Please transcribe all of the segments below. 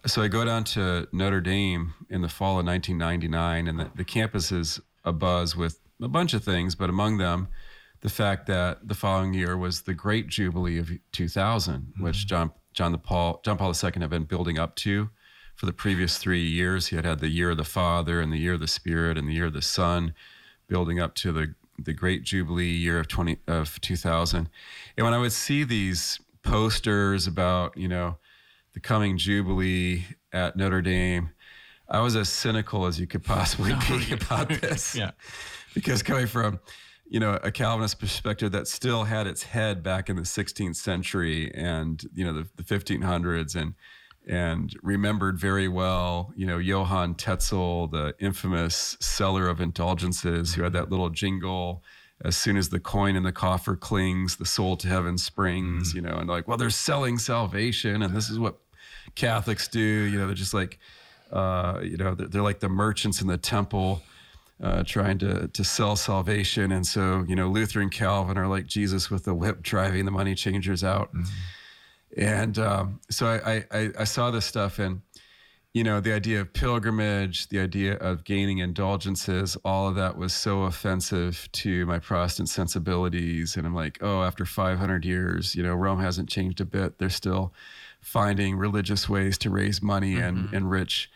So I go down to Notre Dame in the fall of 1999, and the campus is abuzz with a bunch of things, but among them, the fact that the following year was the Great Jubilee of 2000, which John Paul II had been building up to for the previous 3 years. He had the year of the Father and the year of the Spirit and the year of the Son, building up to the Great Jubilee year of 2000. And when I would see these posters about, the coming Jubilee at Notre Dame, I was as cynical as you could possibly be about this. Yeah. Because coming from, a Calvinist perspective that still had its head back in the 16th century and, the 1500s and remembered very well, Johann Tetzel, the infamous seller of indulgences, who had that little jingle, as soon as the coin in the coffer clings, the soul to heaven springs, and like, well, they're selling salvation, and this is what Catholics do. They're just like, they're like the merchants in the temple, trying to sell salvation. And so, Luther and Calvin are like Jesus with the whip driving the money changers out. And so I saw this stuff, and, the idea of pilgrimage, the idea of gaining indulgences, all of that was so offensive to my Protestant sensibilities. And I'm like, oh, after 500 years, Rome hasn't changed a bit. They're still finding religious ways to raise money and enrich,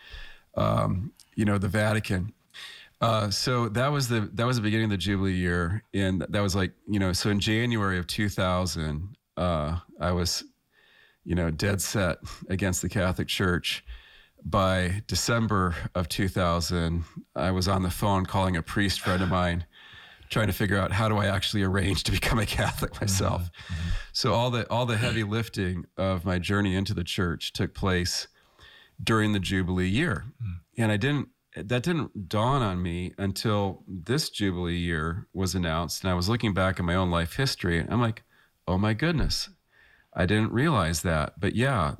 the Vatican. So that was the beginning of the Jubilee year. And that was like, so in January of 2000, I was, dead set against the Catholic Church. By December of 2000, I was on the phone calling a priest friend of mine, trying to figure out how do I actually arrange to become a Catholic myself. So all the heavy lifting of my journey into the church took place during the Jubilee year. And that didn't dawn on me until this Jubilee year was announced. And I was looking back at my own life history, and I'm like, oh my goodness, I didn't realize that. But yeah,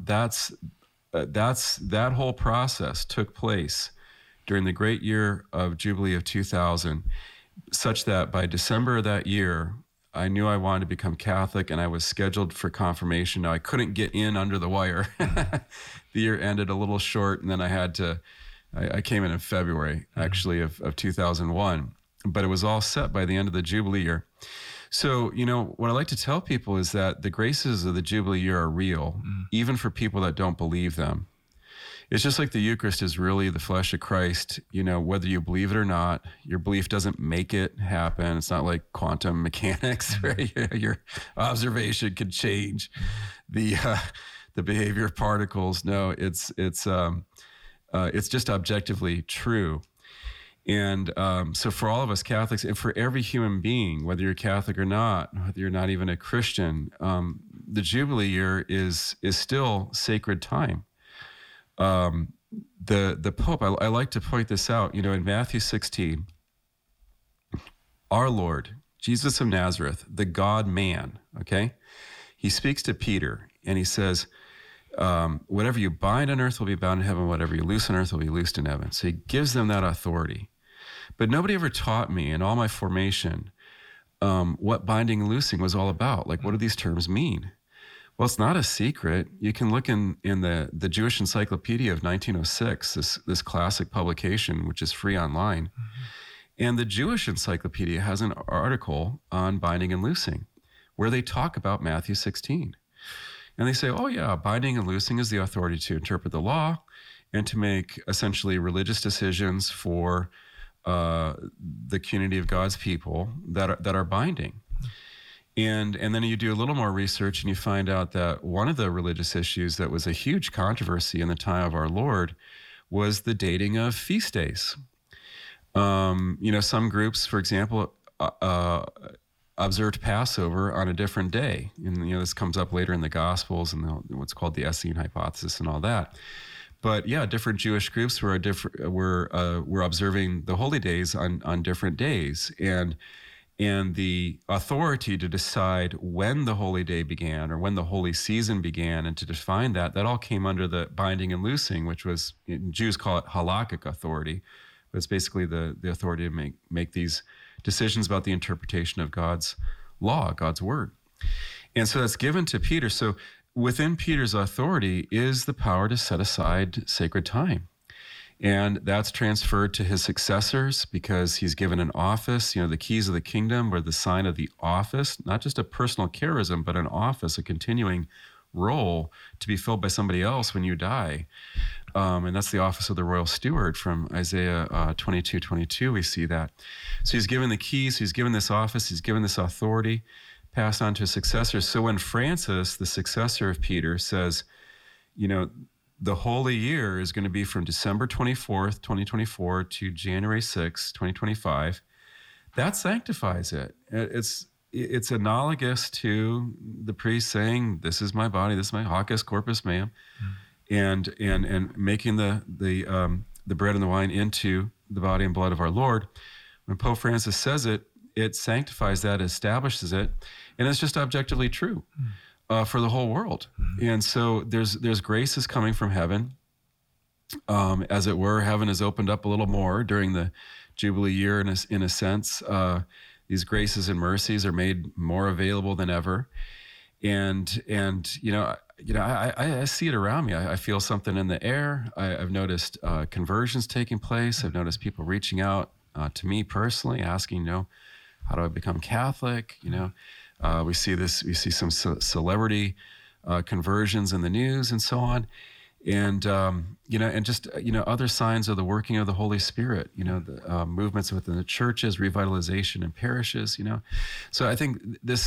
that whole process took place during the great year of Jubilee of 2000, such that by December of that year, I knew I wanted to become Catholic, and I was scheduled for confirmation. Now, I couldn't get in under the wire. The year ended a little short, and then I came in February, actually, of 2001. But it was all set by the end of the Jubilee year. So, what I like to tell people is that the graces of the Jubilee year are real, even for people that don't believe them. It's just like the Eucharist is really the flesh of Christ. Whether you believe it or not, your belief doesn't make it happen. It's not like quantum mechanics where your observation could change the behavior of particles. No, it's just objectively true. And so for all of us Catholics, and for every human being, whether you're Catholic or not, whether you're not even a Christian, the Jubilee year is still sacred time. The Pope, I like to point this out, in Matthew 16, our Lord, Jesus of Nazareth, the God-man, okay? He speaks to Peter, and he says, whatever you bind on earth will be bound in heaven, whatever you loose on earth will be loosed in heaven. So he gives them that authority. But nobody ever taught me in all my formation what binding and loosing was all about. Like, what do these terms mean? Well, it's not a secret. You can look in the Jewish Encyclopedia of 1906, this classic publication, which is free online. And the Jewish Encyclopedia has an article on binding and loosing where they talk about Matthew 16. And they say, oh yeah, binding and loosing is the authority to interpret the law and to make essentially religious decisions for the community of God's people that are binding. And then you do a little more research and you find out that one of the religious issues that was a huge controversy in the time of our Lord was the dating of feast days. Some groups, for example, observed Passover on a different day. And, this comes up later in the Gospels and what's called the Essene hypothesis and all that. But yeah, different Jewish groups were observing the holy days on different days. And the authority to decide when the holy day began or when the holy season began and to define that all came under the binding and loosing, which was, Jews call it halakhic authority, but it's basically the authority to make these decisions about the interpretation of God's law, God's word. And so that's given to Peter. So within Peter's authority is the power to set aside sacred time. And that's transferred to his successors because he's given an office. The keys of the kingdom were the sign of the office, not just a personal charism, but an office, a continuing role to be filled by somebody else when you die. And that's the office of the royal steward from Isaiah 22:22. We see that. So he's given the keys, he's given this office, he's given this authority passed on to his successors. So when Francis, the successor of Peter, says, the holy year is going to be from December 24th, 2024 to January 6th, 2025, that sanctifies it. It's analogous to the priest saying, "This is my body, this is my Hocus Corpus Meum," and making the bread and the wine into the body and blood of our Lord. When Pope Francis says it, it sanctifies that, establishes it, and it's just objectively true for the whole world. And so there's graces coming from heaven. As it were, heaven has opened up a little more during the Jubilee year in a sense. These graces and mercies are made more available than ever. And I see it around me. I feel something in the air. I've noticed conversions taking place. I've noticed people reaching out to me personally, asking, how do I become Catholic? We see some celebrity conversions in the news and so on. And, and just, other signs of the working of the Holy Spirit, the movements within the churches, revitalization in parishes, So I think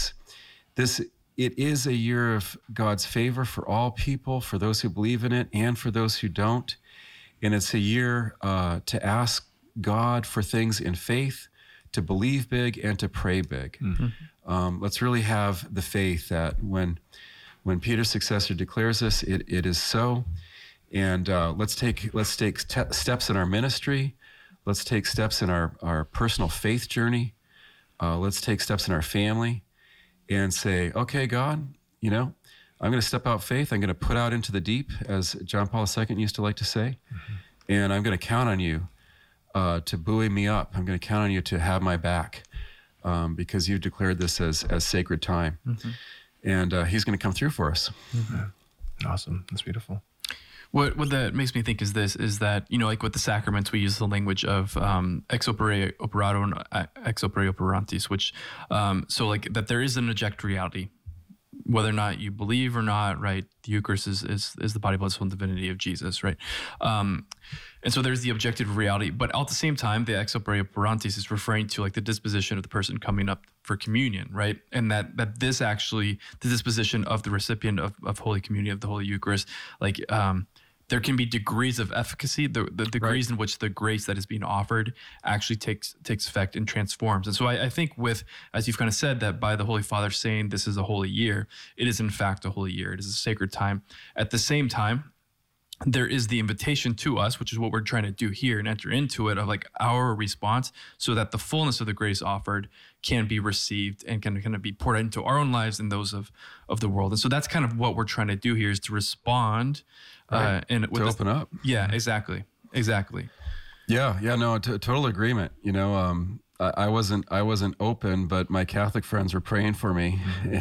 it is a year of God's favor for all people, for those who believe in it and for those who don't. And it's a year to ask God for things in faith, to believe big and to pray big. Let's really have the faith that when Peter's successor declares this, it is so. And let's take steps in our ministry. Let's take steps in our personal faith journey. Let's take steps in our family and say, okay, God, I'm going to step out faith. I'm going to put out into the deep, as John Paul II used to like to say. And I'm going to count on you to buoy me up. I'm going to count on you to have my back because you declared this as sacred time. And he's going to come through for us. Awesome. That's beautiful. What that makes me think is that, like with the sacraments, we use the language of ex opere operato and ex opere operantis, which, so like that there is an objective reality, whether or not you believe or not, right? The Eucharist is the body, blood, soul, and divinity of Jesus, right? And so there's the objective reality, but at the same time, the ex opere operantis is referring to like the disposition of the person coming up for communion, right? And that this actually, the disposition of the recipient of Holy Communion, of the Holy Eucharist, like there can be degrees of efficacy, the degrees in which the grace that is being offered actually takes effect and transforms. And so I think as you've kind of said, that by the Holy Father saying this is a holy year, it is in fact a holy year. It is a sacred time. At the same time, there is the invitation to us, which is what we're trying to do here and enter into it, of like our response so that the fullness of the grace offered can be received and can kind of be poured into our own lives and those of the world. And so that's kind of what we're trying to do here, is to respond and with to open up. Yeah, exactly. Yeah, no, total agreement. I wasn't open, but my Catholic friends were praying for me,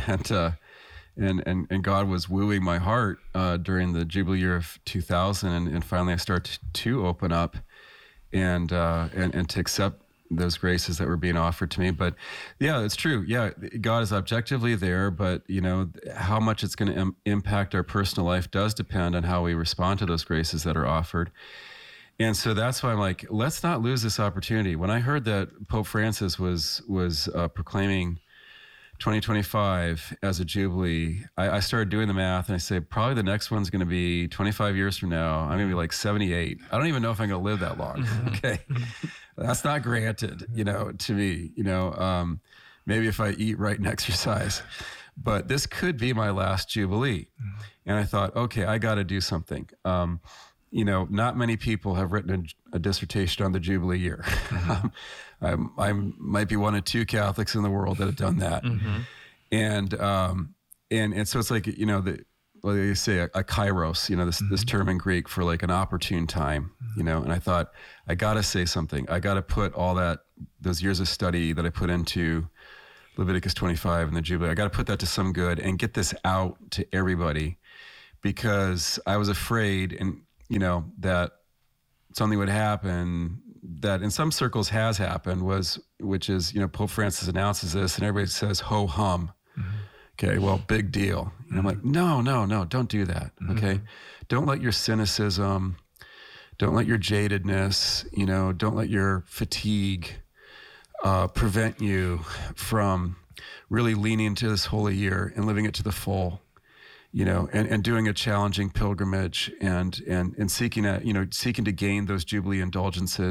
and God was wooing my heart during the Jubilee year of 2000, and finally I started to open up and to accept those graces that were being offered to me. But yeah, it's true. Yeah, God is objectively there, but how much it's going to impact our personal life does depend on how we respond to those graces that are offered. And so that's why I'm like, let's not lose this opportunity. When I heard that Pope Francis was proclaiming 2025 as a Jubilee, I started doing the math, and I say probably the next one's going to be 25 years from now. I'm going to be like 78. I don't even know if I'm going to live that long. Okay. That's not granted, to me, maybe if I eat right and exercise, but this could be my last Jubilee. And I thought, okay, I got to do something. Not many people have written a dissertation on the Jubilee year. I might be one of two Catholics in the world that have done that. And so it's like, they say a kairos, this term in Greek for like an opportune time, and I thought, I got to say something. I got to put all those years of study that I put into Leviticus 25 and the Jubilee. I got to put that to some good and get this out to everybody, because I was afraid, and that something would happen that in some circles has happened, which is Pope Francis announces this and everybody says ho hum. Okay, well, big deal. And I'm like, no, don't do that. Okay, don't let your cynicism, don't let your jadedness, don't let your fatigue prevent you from really leaning into this holy year and living it to the full, and doing a challenging pilgrimage and seeking to gain those Jubilee indulgences.